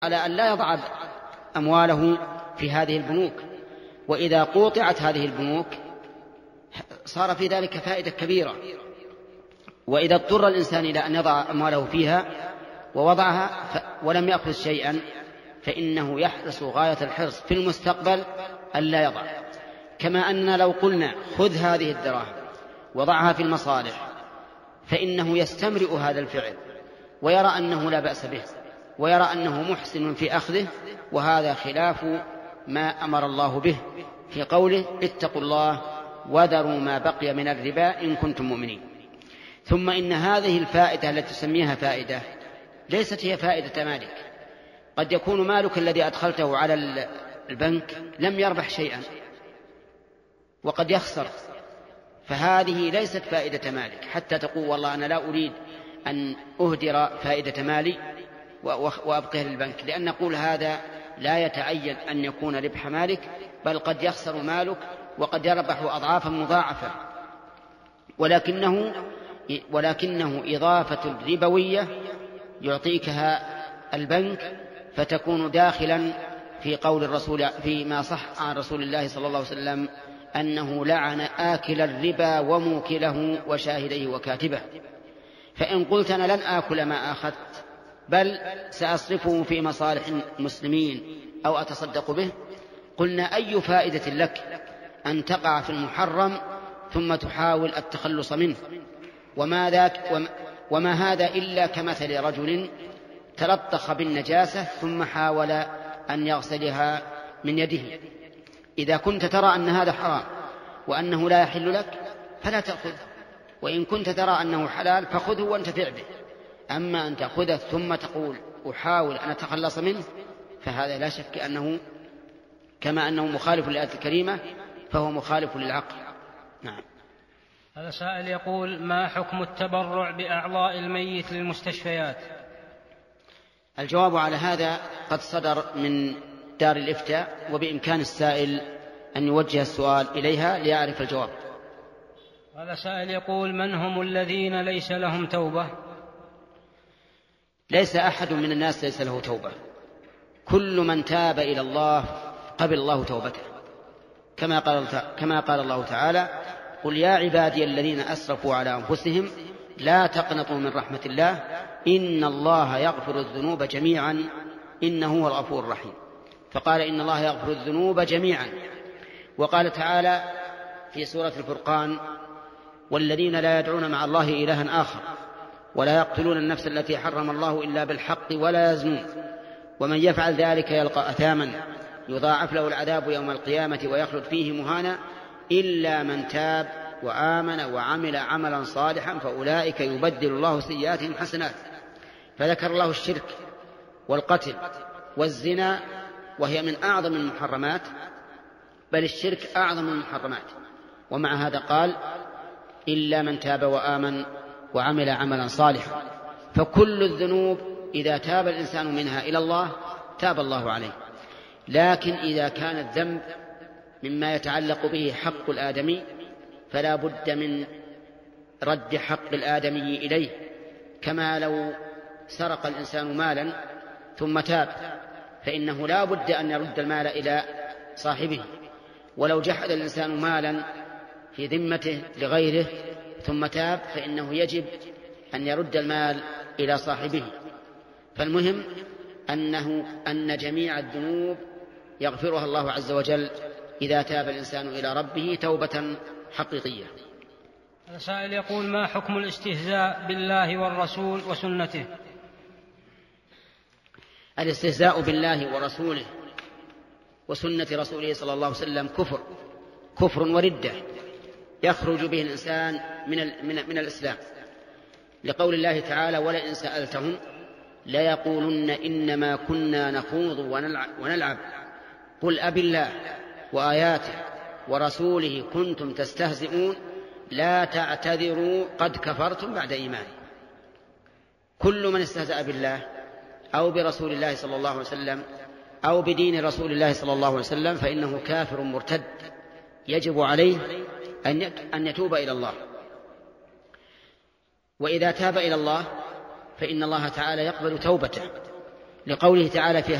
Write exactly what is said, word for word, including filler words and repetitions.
على أن لا يضع أمواله في هذه البنوك، وإذا قوطعت هذه البنوك صار في ذلك فائدة كبيرة. وإذا اضطر الإنسان إلى أن يضع أمواله فيها ووضعها ولم يأخذ شيئا فإنه يحرص غاية الحرص في المستقبل أن لا يضع. كما أن لو قلنا خذ هذه الدراهم وضعها في المصالح فإنه يستمرئ هذا الفعل ويرى أنه لا بأس به ويرى أنه محسن في أخذه، وهذا خلاف ما أمر الله به في قوله اتقوا الله وذروا ما بقي من الربا إن كنتم مؤمنين. ثم إن هذه الفائدة التي تسميها فائدة ليست هي فائدة مالك، قد يكون مالك الذي أدخلته على البنك لم يربح شيئا وقد يخسر، فهذه ليست فائدة مالك حتى تقول والله أنا لا أريد أن أهدر فائدة مالي وأبقيه للبنك، لأن نقول هذا لا يتعين أن يكون ربح مالك، بل قد يخسر مالك وقد يربح أضعافا مضاعفة، ولكنه ولكنه إضافة ربوية يعطيكها البنك فتكون داخلا في قول الرسول فيما صح عن رسول الله صلى الله عليه وسلم أنه لعن آكل الربا وموكله وشاهديه وكاتبه. فإن قلت أنا لن آكل ما أخذت بل سأصرفه في مصالح المسلمين أو أتصدق به، قلنا أي فائدة لك أن تقع في المحرم ثم تحاول التخلص منه؟ وما, ذاك وما هذا إلا كمثل رجل تلطخ بالنجاسة ثم حاول أن يغسلها من يده. إذا كنت ترى أن هذا حرام وأنه لا يحل لك فلا تأخذ، وإن كنت ترى أنه حلال فخذه وانتفع به. أما أن تأخذه ثم تقول أحاول أن أتخلص منه فهذا لا شك أنه كما أنه مخالف للآية الكريمة فهو مخالف للعقل. نعم. هذا سائل يقول ما حكم التبرع بأعضاء الميت للمستشفيات؟ الجواب على هذا قد صدر من دار الإفتاء، وبإمكان السائل أن يوجه السؤال إليها ليعرف الجواب. هذا سائل يقول من هم الذين ليس لهم توبة؟ ليس أحد من الناس ليس له توبة، كل من تاب إلى الله قبل الله توبته، كما قال, كما قال الله تعالى قل يا عبادي الذين أسرفوا على أنفسهم لا تقنطوا من رحمة الله إن الله يغفر الذنوب جميعا إنه هو الغفور الرحيم. فقال إن الله يغفر الذنوب جميعا. وقال تعالى في سورة الفرقان والذين لا يدعون مع الله إلها آخر ولا يقتلون النفس التي حرم الله إلا بالحق ولا يزنون ومن يفعل ذلك يلقى أثاما يضاعف له العذاب يوم القيامة ويخلد فيه مهانا إلا من تاب وآمن وعمل عملا صالحا فأولئك يبدل الله سيئاتهم حسنات. فذكر الله الشرك والقتل والزنا وهي من أعظم المحرمات، بل الشرك أعظم المحرمات، ومع هذا قال إلا من تاب وآمن وعمل عملا صالحا. فكل الذنوب إذا تاب الإنسان منها إلى الله تاب الله عليه، لكن إذا كان الذنب مما يتعلق به حق الآدمي فلا بد من رد حق الآدمي إليه، كما لو سرق الإنسان مالا ثم تاب فإنه لا بد أن يرد المال إلى صاحبه، ولو جحد الإنسان مالا في ذمته لغيره ثم تاب فإنه يجب أن يرد المال إلى صاحبه. فالمهم أنه أن جميع الذنوب يغفرها الله عز وجل إذا تاب الإنسان إلى ربه توبة حقيقية. السائل يقول ما حكم الاستهزاء بالله والرسول وسنته؟ الاستهزاء بالله ورسوله وسنة رسوله صلى الله عليه وسلم كفر كفر وردة يخرج به الإنسان من, من, من الإسلام، لقول الله تعالى ولئن سألتهم ليقولن إنما كنا نخوض ونلعب قل أب الله وآياته ورسوله كنتم تستهزئون لا تعتذروا قد كفرتم بعد إيمانكم. كل من استهزأ بالله أو برسول الله صلى الله عليه وسلم أو بدين رسول الله صلى الله عليه وسلم فإنه كافر مرتد يجب عليه أن يتوب إلى الله. وإذا تاب إلى الله فإن الله تعالى يقبل توبته، لقوله تعالى في